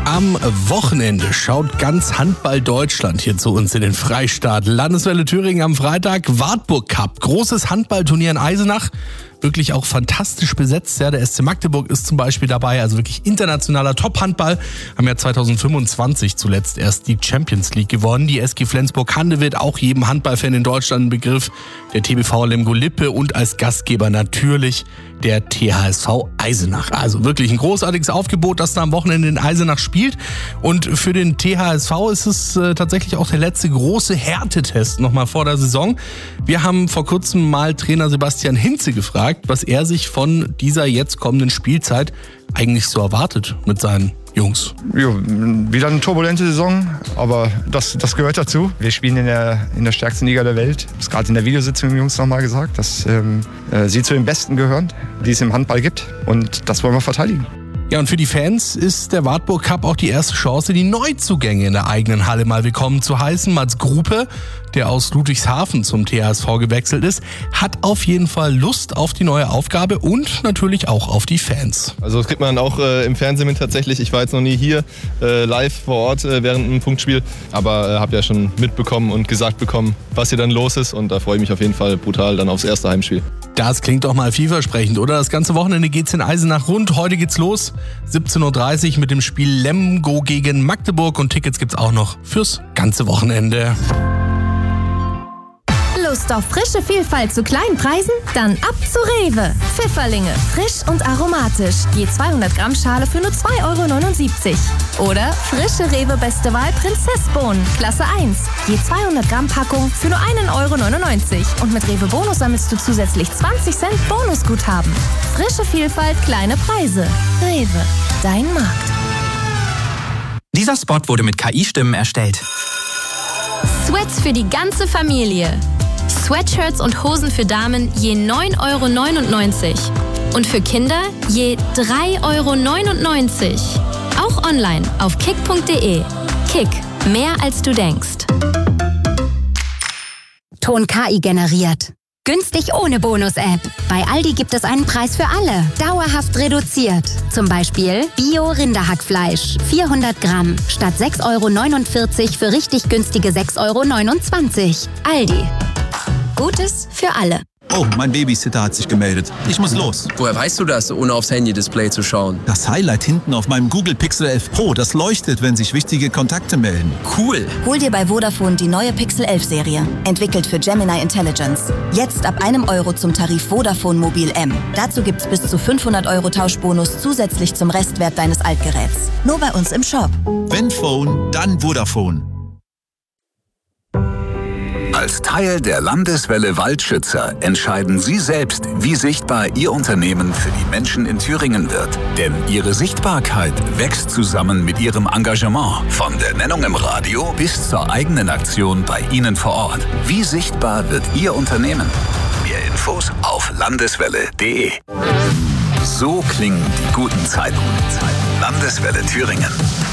Am Wochenende schaut ganz Handball Deutschland hier zu uns in den Freistaat. Landeswelle Thüringen am Freitag, Wartburg Cup, großes Handballturnier in Eisenach. Wirklich auch fantastisch besetzt. Ja, der SC Magdeburg ist zum Beispiel dabei, also wirklich internationaler Top-Handball. Haben ja 2025 zuletzt erst die Champions League gewonnen. Die SG Flensburg-Handewitt, auch jedem Handballfan in Deutschland ein Begriff. Der TBV Lemgo-Lippe und als Gastgeber natürlich der THSV Eisenach. Also wirklich ein großartiges Aufgebot, das da am Wochenende in Eisenach spielt. Und für den THSV ist es tatsächlich auch der letzte große Härtetest nochmal vor der Saison. Wir haben vor kurzem mal Trainer Sebastian Hinze gefragt, was er sich von dieser jetzt kommenden Spielzeit eigentlich so erwartet mit seinen Jungs. Ja, wieder eine turbulente Saison, aber das gehört dazu. Wir spielen in der stärksten Liga der Welt. Das ist gerade in der Videositzung den Jungs nochmal gesagt, dass sie zu den Besten gehören, die es im Handball gibt. Und das wollen wir verteidigen. Ja, und für die Fans ist der Wartburg Cup auch die erste Chance, die Neuzugänge in der eigenen Halle mal willkommen zu heißen. Mats Gruppe, der aus Ludwigshafen zum THSV gewechselt ist, hat auf jeden Fall Lust auf die neue Aufgabe und natürlich auch auf die Fans. Also das kriegt man auch im Fernsehen mit tatsächlich. Ich war jetzt noch nie hier live vor Ort während einem Punktspiel, aber habe ja schon mitbekommen und gesagt bekommen, was hier dann los ist, und da freue ich mich auf jeden Fall brutal dann aufs erste Heimspiel. Das klingt doch mal vielversprechend, oder? Das ganze Wochenende geht's in Eisenach rund. Heute geht's los, 17:30 Uhr mit dem Spiel Lemgo gegen Magdeburg, und Tickets gibt's auch noch fürs ganze Wochenende. Lust auf frische Vielfalt zu kleinen Preisen? Dann ab zu Rewe. Pfifferlinge, frisch und aromatisch. Je 200 Gramm Schale für nur 2,79 €. Oder frische Rewe Beste Wahl Prinzessbohnen, Klasse 1. Je 200 Gramm Packung für nur 1,99 €. Und mit Rewe Bonus sammelst du zusätzlich 20 Cent Bonusguthaben. Frische Vielfalt, kleine Preise. Rewe, dein Markt. Dieser Spot wurde mit KI-Stimmen erstellt. Sweats für die ganze Familie. Sweatshirts und Hosen für Damen je 9,99 € und für Kinder je 3,99 €. Auch online auf kick.de. Kick, mehr als du denkst. Ton KI generiert. Günstig ohne Bonus-App. Bei Aldi gibt es einen Preis für alle. Dauerhaft reduziert. Zum Beispiel Bio-Rinderhackfleisch. 400 Gramm. Statt 6,49 € für richtig günstige 6,29 €. Aldi. Gutes für alle. Oh, mein Babysitter hat sich gemeldet. Ich muss los. Woher weißt du das, ohne aufs Handy-Display zu schauen? Das Highlight hinten auf meinem Google Pixel 11 Pro, das leuchtet, wenn sich wichtige Kontakte melden. Cool. Hol dir bei Vodafone die neue Pixel 11 Serie. Entwickelt für Gemini Intelligence. Jetzt ab €1 zum Tarif Vodafone Mobil M. Dazu gibt's bis zu 500 € Tauschbonus zusätzlich zum Restwert deines Altgeräts. Nur bei uns im Shop. Wenn Phone, dann Vodafone. Als Teil der Landeswelle Waldschützer entscheiden Sie selbst, wie sichtbar Ihr Unternehmen für die Menschen in Thüringen wird. Denn Ihre Sichtbarkeit wächst zusammen mit Ihrem Engagement. Von der Nennung im Radio bis zur eigenen Aktion bei Ihnen vor Ort. Wie sichtbar wird Ihr Unternehmen? Mehr Infos auf landeswelle.de. So klingen die guten Zeiten. Landeswelle Thüringen.